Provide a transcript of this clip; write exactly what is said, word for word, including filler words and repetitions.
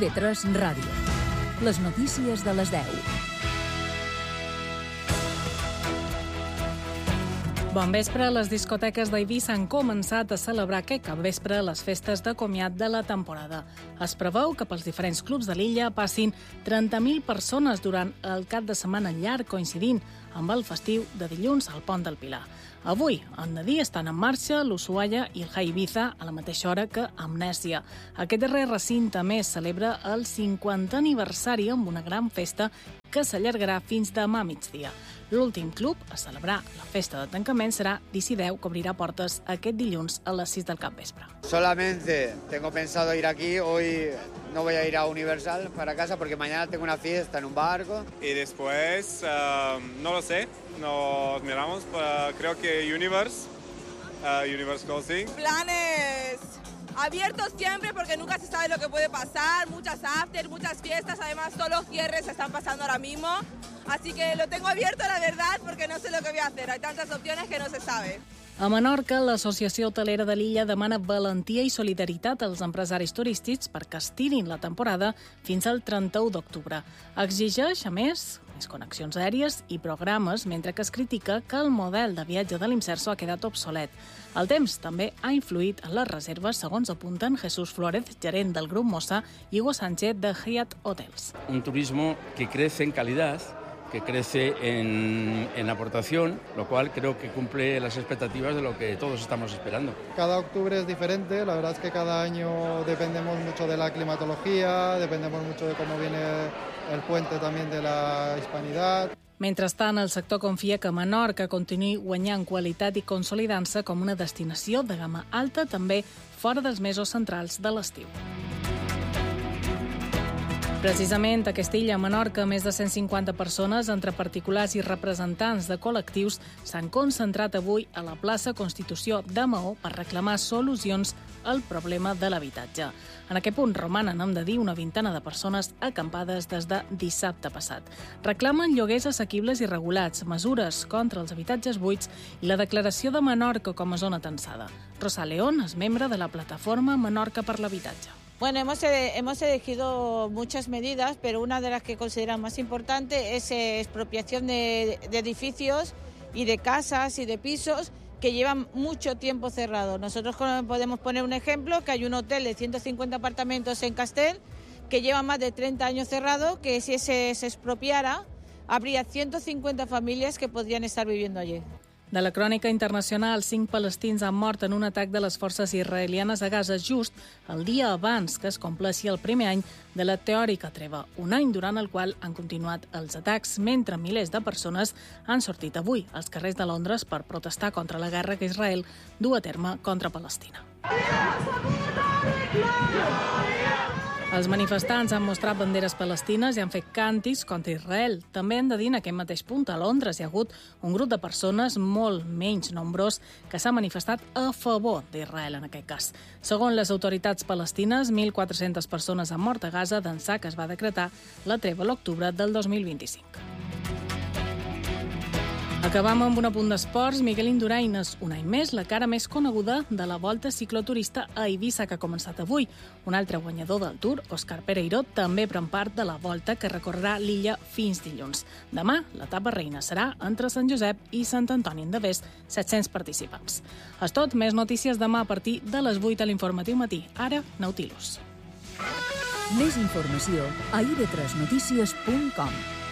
I V tres Ràdio. Les notícies de les deu. Bon vespre. Les discoteques d'Eivissa han començat a celebrar aquest capvespre les festes de comiat de la temporada. Es preveu que pels diferents clubs de l'illa passin trenta mil persones durant el cap de setmana llarg, coincidint amb el festiu de dilluns al Pont del Pilar. Avui, en Nadí, estan en marxa l'Ushuaia i el High Ibiza a la mateixa hora que Amnèsia. Aquest darrer recinte més celebra el cinquantè aniversari amb una gran festa que s'allargarà fins demà a migdia. L'últim club a celebrar la festa de tancament serà D C deu, que obrirà portes aquest dilluns a les sis del capvespre. Solamente tengo pensado ir aquí, hoy no voy a ir a Universal para casa porque mañana tengo una fiesta en un barco. Y después, uh, no lo sé, nos miramos, uh, creo que Universe, uh, Universe Closing. Planes abiertos siempre porque nunca se sabe lo que puede pasar, muchas after, muchas fiestas, además todos los cierres se están pasando ahora mismo, así que lo tengo abierto la verdad porque no sé lo que voy a hacer, hay tantas opciones que no se sabe. A Menorca, l'Associació Hotelera de l'illa demana valentia i solidaritat als empresaris turístics perquè estirin la temporada fins al trenta-u d'octubre. Exigeix, a més, més connexions aèries i programes, mentre que es critica que el model de viatge de l'Imserso ha quedat obsolet. El temps també ha influït en les reserves, segons apunten Jesús Flórez, gerent del grup Mossa, i Hugo Sánchez, de Hyatt Hotels. Un turismo que crece en calidad, que crece en, en aportación, lo cual creo que cumple las expectativas de lo que todos estamos esperando. Cada octubre es diferente, la verdad es que cada año dependemos mucho de la climatología, dependemos mucho de cómo viene el puente también de la hispanidad. Mentrestant, el sector confia que Menorca continuï guanyant qualitat i consolidant-se com una destinació de gamma alta, també fora dels mesos centrals de l'estiu. Precisament a Castilla, a Menorca, més de cent cinquanta persones, entre particulars i representants de col·lectius, s'han concentrat avui a la plaça Constitució de Maó per reclamar solucions al problema de l'habitatge. En aquest punt romanen, hem de dir, una vintena de persones acampades des de dissabte passat. Reclamen lloguers assequibles i regulats, mesures contra els habitatges buits i la declaració de Menorca com a zona tensada. Rosa León és membre de la plataforma Menorca per l'Habitatge. Bueno, hemos, hemos elegido muchas medidas, pero una de las que consideramos más importante es eh, expropiación de, de edificios y de casas y de pisos que llevan mucho tiempo cerrados. Nosotros podemos poner un ejemplo, que hay un hotel de ciento cincuenta apartamentos en Castel que lleva más de treinta años cerrado, que si se, se expropiara, habría ciento cincuenta familias que podrían estar viviendo allí. De la crònica internacional, cinc palestins han mort en un atac de les forces israelianes a Gaza just el dia abans que es compleixi el primer any de la teòrica treva, un any durant el qual han continuat els atacs, mentre milers de persones han sortit avui als carrers de Londres per protestar contra la guerra que Israel du a terme contra Palestina. Els manifestants han mostrat banderes palestines i han fet càntics contra Israel. També hem de dir en aquest mateix punt, a Londres hi ha hagut un grup de persones molt menys nombrós que s'ha manifestat a favor d'Israel en aquest cas. Segons les autoritats palestines, mil quatre-centes persones han mort a Gaza d'ençà que es va decretar la treva a l'octubre del dos mil vint-i-cinc. Acabam amb un apunt d'esports. Miguel Indurain és un any més la cara més coneguda de la Volta Cicloturista a Eivissa, que ha començat avui. Un altre guanyador del Tour, Òscar Pereiro, també pren part de la Volta, que recorrerà l'illa fins dilluns. Demà, l'etapa reina serà entre Sant Josep i Sant Antoni de Bes, set-cents participants. És tot, més notícies demà a partir de les vuit a l'Informatiu Matí. Ara, Nautilus. Més informació a i ve tres notícies punt com.